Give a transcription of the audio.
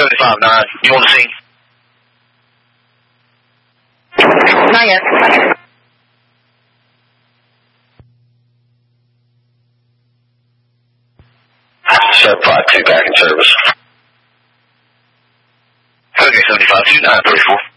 75-9. You on the scene? Not yet. 752 back in service. Okay, 75-2, 934.